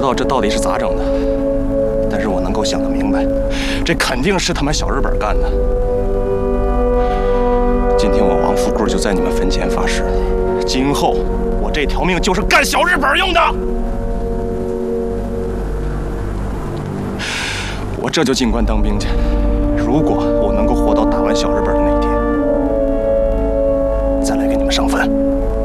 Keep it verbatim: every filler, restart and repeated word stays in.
道这到底是咋整的，但是我能够想得明白，这肯定是他们小日本干的。今天我王富贵就在你们坟前发誓，今后我这条命就是干小日本用的。我这就进关当兵去。如果我能够活到打完小日本的那一天，再来给你们上坟。